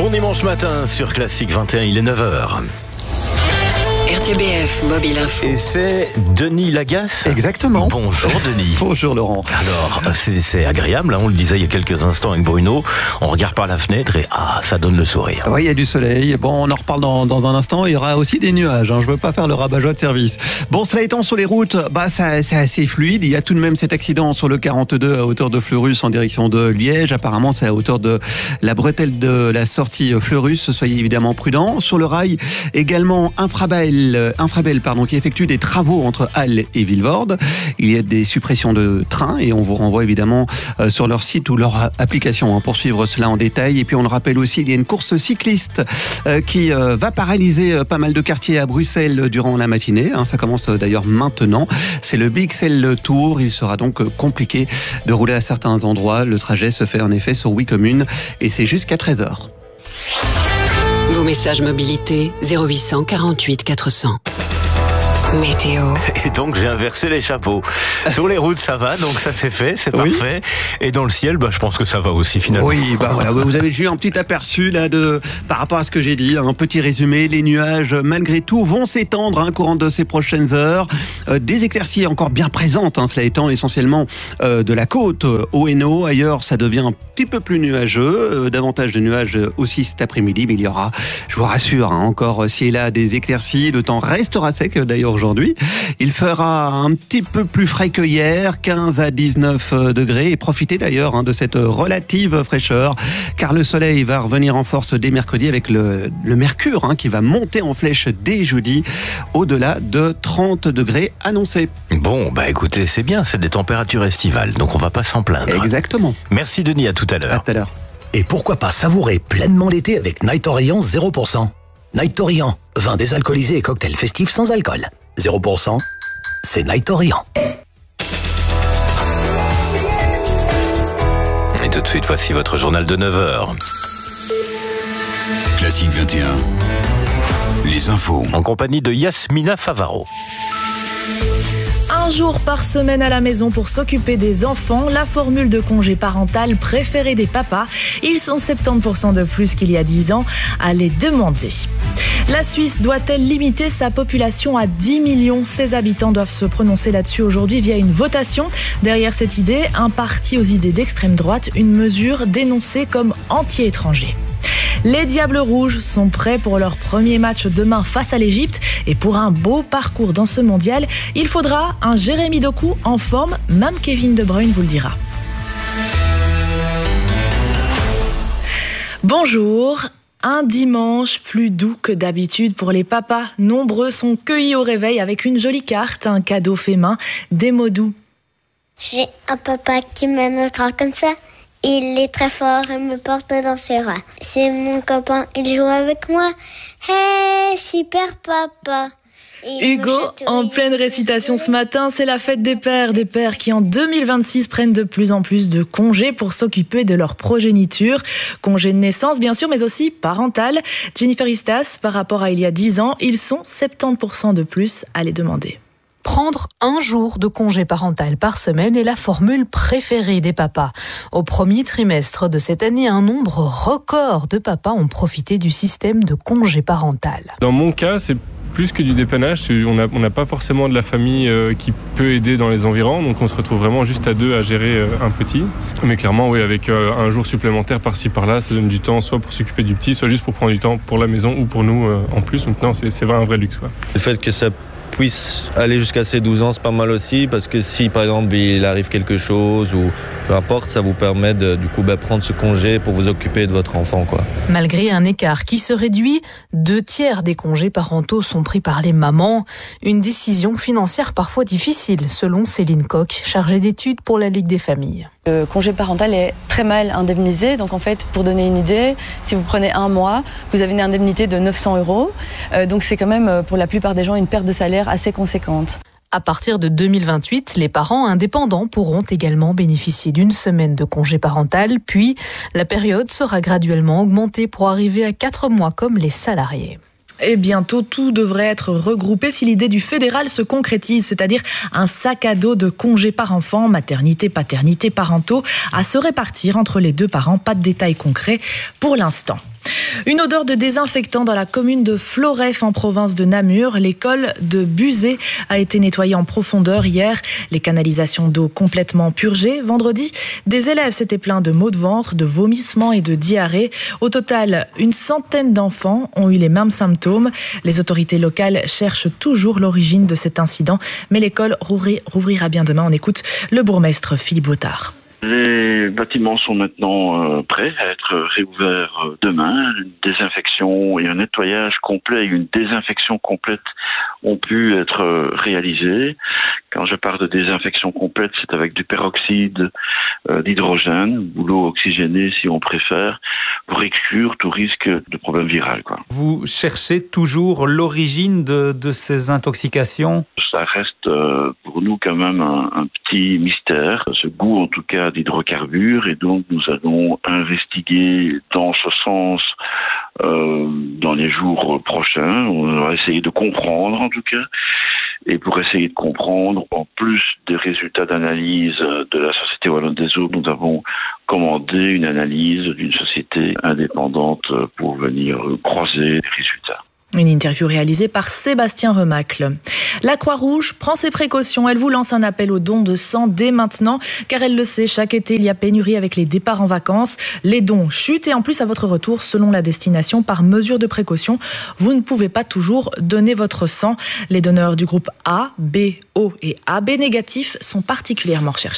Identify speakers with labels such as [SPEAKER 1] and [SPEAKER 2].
[SPEAKER 1] Bon dimanche matin sur Classique 21, il est 9h.
[SPEAKER 2] RTBF Mobile Info.
[SPEAKER 1] Et c'est Denis Lagasse.
[SPEAKER 3] Exactement.
[SPEAKER 1] Bonjour Denis.
[SPEAKER 3] Bonjour Laurent.
[SPEAKER 1] Alors, c'est agréable, hein, on le disait il y a quelques instants avec Bruno. On regarde par la fenêtre et ça donne le sourire.
[SPEAKER 3] Oui, il y a du soleil. Bon, on en reparle dans un instant. Il y aura aussi des nuages. Hein. Je ne veux pas faire le rabat-joie de service. Bon, cela étant, sur les routes, c'est assez fluide. Il y a tout de même cet accident sur le 42 à hauteur de Fleurus en direction de Liège. Apparemment, c'est à hauteur de la bretelle de la sortie Fleurus. Soyez évidemment prudents. Sur le rail, également Infrabel, qui effectue des travaux entre Halle et Vilvoorde. Il y a des suppressions de trains et on vous renvoie évidemment sur leur site ou leur application pour suivre cela en détail. Et puis on le rappelle aussi, il y a une course cycliste qui va paralyser pas mal de quartiers à Bruxelles durant la matinée. Ça commence d'ailleurs maintenant. C'est le Big Cell Tour. Il sera donc compliqué de rouler à certains endroits. Le trajet se fait en effet sur 8 communes et c'est jusqu'à 13h.
[SPEAKER 2] Vos messages mobilité 0800 48 400. Météo.
[SPEAKER 1] Et donc j'ai inversé les chapeaux. Sur les routes ça va, donc ça c'est fait, c'est parfait. Et dans le ciel, je pense que ça va aussi finalement.
[SPEAKER 3] Oui, voilà, vous avez eu un petit aperçu là par rapport à ce que j'ai dit, un petit résumé. Les nuages malgré tout vont s'étendre courant de ces prochaines heures. Des éclaircies encore bien présentes, cela étant essentiellement de la côte au Hainaut. Ailleurs ça devient un petit peu plus nuageux, davantage de nuages aussi cet après-midi, mais il y aura, je vous rassure, encore ci et là des éclaircies. Le temps restera sec d'ailleurs aujourd'hui. Il fera un petit peu plus frais que hier, 15 à 19 degrés. Et profitez d'ailleurs de cette relative fraîcheur, car le soleil va revenir en force dès mercredi avec le mercure qui va monter en flèche dès jeudi, au-delà de 30 degrés annoncés.
[SPEAKER 1] Bon, écoutez, c'est bien, c'est des températures estivales, donc on va pas s'en plaindre.
[SPEAKER 3] Exactement.
[SPEAKER 1] Merci Denis, à tout à l'heure.
[SPEAKER 3] À tout à l'heure.
[SPEAKER 4] Et pourquoi pas savourer pleinement l'été avec Night Orient 0%. Night Orient, vin désalcoolisé et cocktail festif sans alcool. 0%, c'est Night Orient.
[SPEAKER 1] Et tout de suite, voici votre journal de 9h.
[SPEAKER 5] Classique 21, les infos.
[SPEAKER 1] En compagnie de Yasmina Favaro.
[SPEAKER 6] Un jour par semaine à la maison pour s'occuper des enfants, la formule de congé parental préférée des papas. Ils sont 70% de plus qu'il y a 10 ans à les demander. La Suisse doit-elle limiter sa population à 10 millions ? Ses habitants doivent se prononcer là-dessus aujourd'hui via une votation. Derrière cette idée, un parti aux idées d'extrême droite, une mesure dénoncée comme anti-étranger. Les Diables Rouges sont prêts pour leur premier match demain face à l'Égypte. Et pour un beau parcours dans ce mondial, il faudra un Jérémy Doku en forme. Même Kevin De Bruyne vous le dira. Bonjour. Un dimanche plus doux que d'habitude pour les papas. Nombreux sont cueillis au réveil avec une jolie carte, un cadeau fait main, des mots doux.
[SPEAKER 7] J'ai un papa qui m'aime grand comme ça. Il est très fort et me porte dans ses bras. C'est mon copain, il joue avec moi. Hey, super papa.
[SPEAKER 6] Hugo, en pleine récitation ce matin, c'est la fête des pères qui en 2026 prennent de plus en plus de congés pour s'occuper de leur progéniture. Congés de naissance bien sûr, mais aussi parental. Jennifer Istas, par rapport à il y a 10 ans, ils sont 70% de plus à les demander.
[SPEAKER 8] Prendre un jour de congé parental par semaine est la formule préférée des papas. Au premier trimestre de cette année, un nombre record de papas ont profité du système de congé parental.
[SPEAKER 9] Dans mon cas, c'est plus que du dépannage. On n'a pas forcément de la famille qui peut aider dans les environs, donc on se retrouve vraiment juste à deux à gérer un petit. Mais clairement, oui, avec un jour supplémentaire par-ci par-là, ça donne du temps soit pour s'occuper du petit, soit juste pour prendre du temps pour la maison ou pour nous en plus. Donc non, c'est un vrai luxe.
[SPEAKER 10] Le fait que ça puisse aller jusqu'à ses 12 ans, c'est pas mal aussi, parce que si par exemple il arrive quelque chose ou peu importe, ça vous permet de prendre ce congé pour vous occuper de votre enfant,
[SPEAKER 8] Malgré un écart qui se réduit, 2/3 des congés parentaux sont pris par les mamans. Une décision financière parfois difficile, selon Céline Coq, chargée d'études pour la Ligue des familles.
[SPEAKER 11] Le congé parental est très mal indemnisé. Donc en fait, pour donner une idée, si vous prenez un mois, vous avez une indemnité de 900 €. Donc c'est quand même, pour la plupart des gens, une perte de salaire assez conséquente.
[SPEAKER 8] À partir de 2028, les parents indépendants pourront également bénéficier d'une semaine de congé parental, puis la période sera graduellement augmentée pour arriver à 4 mois comme les salariés.
[SPEAKER 6] Et bientôt, tout devrait être regroupé si l'idée du fédéral se concrétise, c'est-à-dire un sac à dos de congés par enfant, maternité, paternité, parentaux, à se répartir entre les deux parents. Pas de détails concrets pour l'instant. Une odeur de désinfectant dans la commune de Floreffe en province de Namur. L'école de Buzet a été nettoyée en profondeur hier. Les canalisations d'eau complètement purgées. Vendredi, des élèves s'étaient plaints de maux de ventre, de vomissements et de diarrhée. Au total, une centaine d'enfants ont eu les mêmes symptômes. Les autorités locales cherchent toujours l'origine de cet incident, mais l'école rouvrira bien demain. On écoute le bourgmestre Philippe Vautard.
[SPEAKER 12] Les bâtiments sont maintenant prêts à être réouverts demain. Une désinfection et un nettoyage complet et une désinfection complète ont pu être réalisés. Quand je parle de désinfection complète, c'est avec du peroxyde d'hydrogène ou l'eau oxygénée si on préfère, pour exclure tout risque de problème viral.
[SPEAKER 13] Vous cherchez toujours l'origine de ces intoxications ?
[SPEAKER 12] Ça reste pour nous quand même un petit mystère, ce goût en tout cas d'hydrocarbures, et donc nous allons investiguer dans ce sens dans les jours prochains. On va essayer de comprendre en tout cas, et pour essayer de comprendre, en plus des résultats d'analyse de la Société Wallonne des Eaux, nous avons commandé une analyse d'une société indépendante pour venir croiser les résultats.
[SPEAKER 6] Une interview réalisée par Sébastien Remacle. La Croix-Rouge prend ses précautions. Elle vous lance un appel au don de sang dès maintenant, car elle le sait, chaque été, il y a pénurie avec les départs en vacances. Les dons chutent et en plus, à votre retour, selon la destination, par mesure de précaution, vous ne pouvez pas toujours donner votre sang. Les donneurs du groupe A, B, O et AB négatifs sont particulièrement recherchés.